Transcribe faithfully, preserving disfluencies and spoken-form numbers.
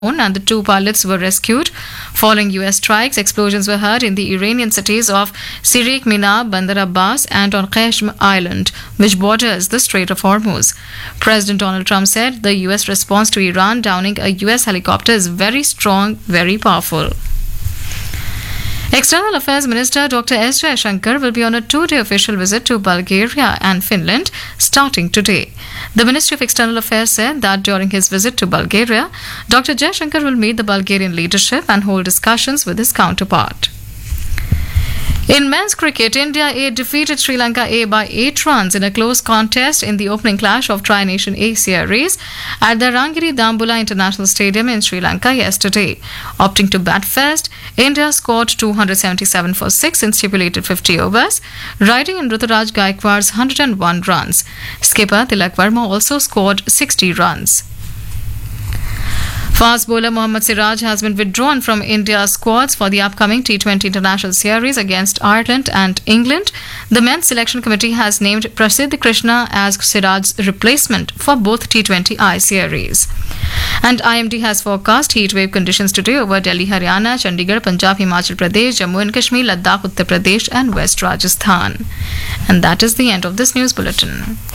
and the two pilots were rescued. Following U S strikes, explosions were heard in the Iranian cities of Sirik Mina, Bandar Abbas, and on Qashm Island, which borders the Strait of Hormuz. President Donald Trump said the U S response to Iran downing a U S helicopter is very strong, very powerful. External Affairs Minister Doctor S. Jaishankar will be on a two-day official visit to Bulgaria and Finland starting today. The Ministry of External Affairs said that during his visit to Bulgaria, Doctor Jaishankar will meet the Bulgarian leadership and hold discussions with his counterpart. In men's cricket, India A defeated Sri Lanka A by eight runs in a close contest in the opening clash of Tri-Nation A series at the Rangiri Dambula International Stadium in Sri Lanka yesterday. Opting to bat first, India scored two hundred seventy-seven for six in stipulated fifty overs, riding in Ruturaj Gaikwad's one hundred one runs. Skipper Tilak Verma also scored sixty runs. Fast bowler Mohammad Siraj has been withdrawn from India's squads for the upcoming T twenty International Series against Ireland and England. The men's selection committee has named Prasidh Krishna as Siraj's replacement for both T twenty I series. And I M D has forecast heat wave conditions today over Delhi, Haryana, Chandigarh, Punjab, Himachal Pradesh, Jammu and Kashmir, Ladakh, Uttar Pradesh and West Rajasthan. And that is the end of this news bulletin.